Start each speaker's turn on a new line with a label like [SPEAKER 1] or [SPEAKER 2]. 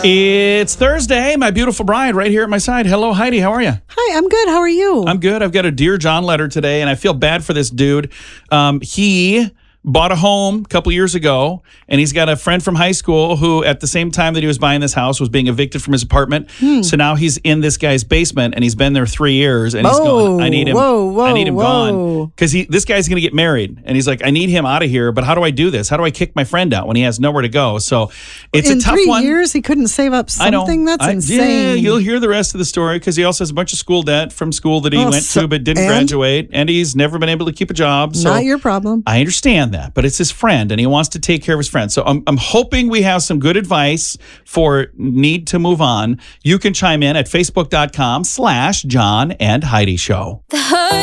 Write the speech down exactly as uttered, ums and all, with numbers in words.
[SPEAKER 1] It's Thursday. My beautiful bride right here at my side. Hello, Heidi. How are you?
[SPEAKER 2] Hi, I'm good. How are you?
[SPEAKER 1] I'm good. I've got a Dear John letter today, and I feel bad for this dude. Um, he bought a home a couple years ago, and he's got a friend from high school who, at the same time that he was buying this house, was being evicted from his apartment. Hmm. So now he's in this guy's basement, and he's been there three years. And
[SPEAKER 2] whoa,
[SPEAKER 1] he's going, I need him.
[SPEAKER 2] Whoa, whoa,
[SPEAKER 1] I need him
[SPEAKER 2] whoa.
[SPEAKER 1] gone because he this guy's going to get married, and he's like, I need him out of here. But how do I do this? How do I kick my friend out when he has nowhere to go? So it's
[SPEAKER 2] in
[SPEAKER 1] a tough
[SPEAKER 2] three
[SPEAKER 1] one.
[SPEAKER 2] years, he couldn't save up something. That's
[SPEAKER 1] I,
[SPEAKER 2] insane.
[SPEAKER 1] Yeah, you'll hear the rest of the story because he also has a bunch of school debt from school that he
[SPEAKER 2] oh,
[SPEAKER 1] went
[SPEAKER 2] so,
[SPEAKER 1] to but didn't
[SPEAKER 2] and?
[SPEAKER 1] graduate, and he's never been able to keep a job. So
[SPEAKER 2] Not your problem.
[SPEAKER 1] I understand that, but it's his friend, and he wants to take care of his friend. So I'm, I'm hoping we have some good advice for need to move on. You can chime in at facebook.com slash John and Heidi Show.
[SPEAKER 3] The